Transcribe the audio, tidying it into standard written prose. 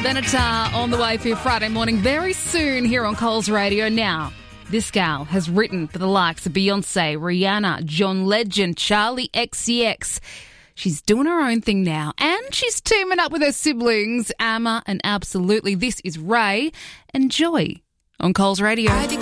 Benatar on the way for your Friday morning very soon here on Coles Radio. Now, this gal has written for the likes of Beyonce, Rihanna, John Legend, Charlie XCX. She's doing her own thing now, and she's teaming up with her siblings, Amma and Absolutely. This is Ray and Joy on Coles Radio.